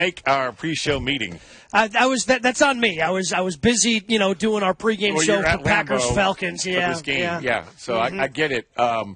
make our pre-show meeting? That's on me. I was busy, doing our pregame show for Packers Falcons. Yeah, this game. Yeah. So I get it.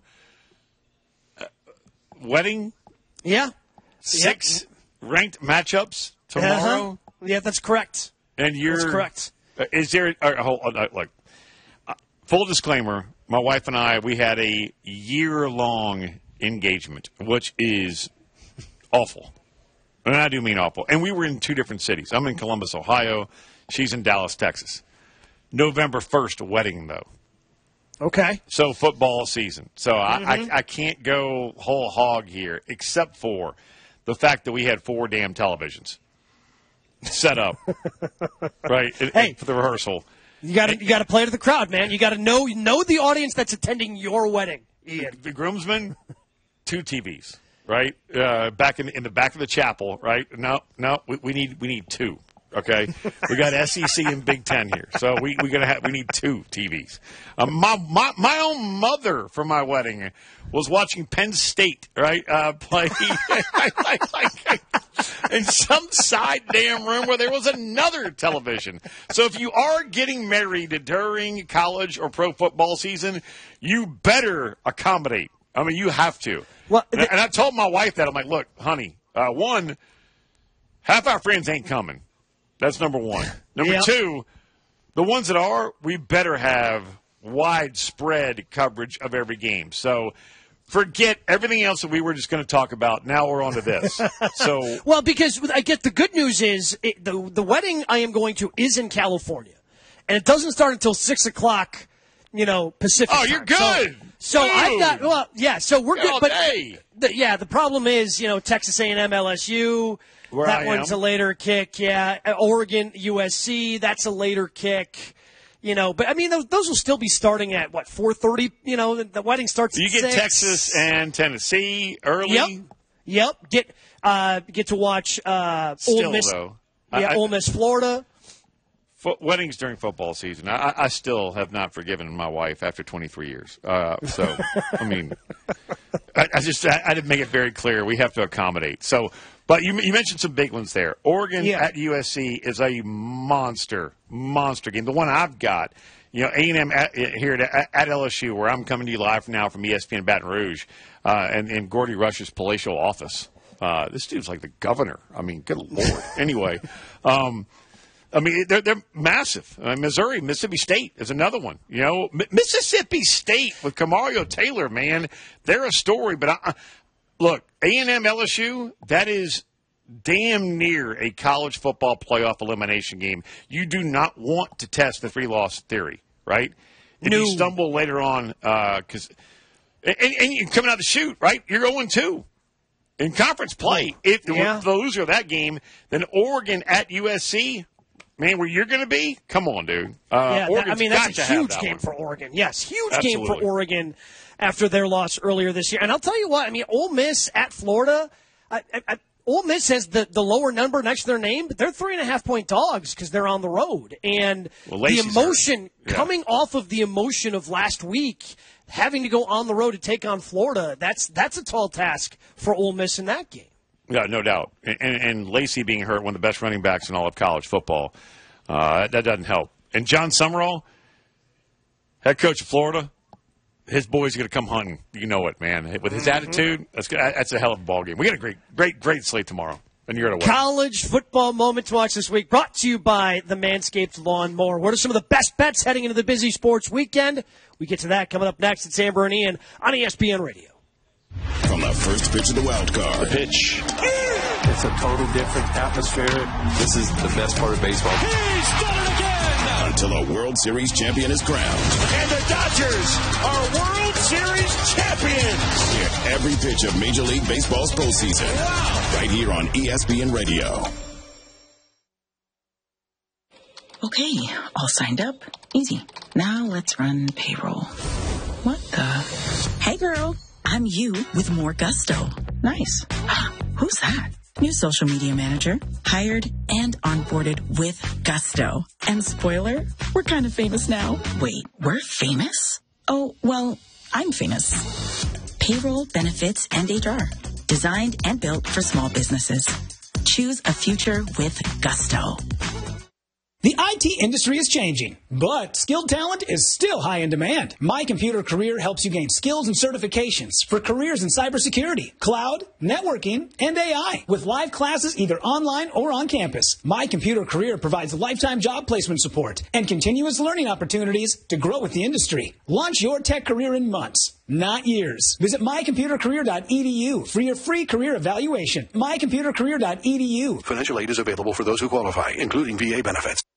Wedding. Yeah. 6 ranked matchups tomorrow. Yeah, that's correct. And that's correct. Is there? Hold on, look. Full disclaimer: my wife and I, we had a year-long engagement, which is awful. And I do mean awful. And we were in 2 different cities. I'm in Columbus, Ohio. She's in Dallas, Texas. November 1st wedding, though. Okay. So football season. So I can't go whole hog here, except for the fact that we had 4 damn televisions set up, right? Hey, for the rehearsal. You got to play to the crowd, man. You got to know the audience that's attending your wedding. Ian. The groomsmen, 2 TVs. Right, back in the back of the chapel. Right, no, we need 2. Okay, we got SEC and Big Ten here, so we need 2 TVs. My own mother for my wedding was watching Penn State play in some side damn room where there was another television. So if you are getting married during college or pro football season, you better accommodate. I mean, you have to. Well, and I told my wife that. I'm like, look, honey, one, half our friends ain't coming. That's number one. Number 2, the ones that are, we better have widespread coverage of every game. So forget everything else that we were just going to talk about. Now we're on to this. So, well, because I get the good news is the wedding I am going to is in California. And it doesn't start until 6 o'clock, Pacific time. Oh, you're good. So I've got, so we're good. But the problem is, Texas A&M, LSU, that one's a later kick. Yeah, Oregon, USC, that's a later kick. But I mean, those will still be starting at 4:30. The wedding starts. You at get 6. Texas and Tennessee early. Yep. Get to watch Ole Miss. Though. Ole Miss, Florida. Weddings during football season. I still have not forgiven my wife after 23 years. So, I mean, I didn't make it very clear. We have to accommodate. So, but you mentioned some big ones there. Oregon at USC is a monster game. The one I've got, A&M here at LSU, where I'm coming to you live now from ESPN Baton Rouge, and in Gordy Rush's palatial office. This dude's like the governor. I mean, good Lord. Anyway, I mean, they're massive. Missouri, Mississippi State is another one. Mississippi State with Kamario Taylor, man, they're a story. But look, A&M LSU, that is damn near a college football playoff elimination game. You do not want to test the 3-loss theory, right? If you stumble later on, because you're coming out the chute, right? You're 0-2 in conference play. If the loser of that game, then Oregon at USC. Man, where you're going to be? Come on, dude. That's a huge game for Oregon. Yes, huge game for Oregon after their loss earlier this year. And I'll tell you what, Ole Miss at Florida, Ole Miss has the lower number next to their name, but they're 3.5-point dogs because they're on the road. And the emotion, coming off of the emotion of last week, having to go on the road to take on Florida, that's a tall task for Ole Miss in that game. Yeah, no doubt. And Lacey being hurt, one of the best running backs in all of college football, that doesn't help. And John Summerall, head coach of Florida, his boys are going to come hunting. You know it, man. With his attitude, that's a hell of a ball game. We got a great slate tomorrow. And you're at a wedding. College football moment to watch this week, brought to you by the Manscaped Lawn Mower. What are some of the best bets heading into the busy sports weekend? We get to that coming up next. It's Amber and Ian on ESPN Radio. From the first pitch of the wild card. The pitch. It's a total different atmosphere. This is the best part of baseball. He's done it again! Until a World Series champion is crowned. And the Dodgers are World Series champions! Hear every pitch of Major League Baseball's postseason. Wow! Right here on ESPN Radio. Okay, all signed up. Easy. Now let's run payroll. What the? Hey, girl. I'm you with more gusto. Nice. Who's that? New social media manager. Hired and onboarded with gusto. And spoiler, we're kind of famous now. Wait, we're famous? Oh, well, I'm famous. Payroll, benefits, and HR. Designed and built for small businesses. Choose a future with gusto. The IT industry is changing, but skilled talent is still high in demand. My Computer Career helps you gain skills and certifications for careers in cybersecurity, cloud, networking, and AI, with live classes either online or on campus. My Computer Career provides lifetime job placement support and continuous learning opportunities to grow with the industry. Launch your tech career in months, not years. Visit mycomputercareer.edu for your free career evaluation. mycomputercareer.edu. Financial aid is available for those who qualify, including VA benefits.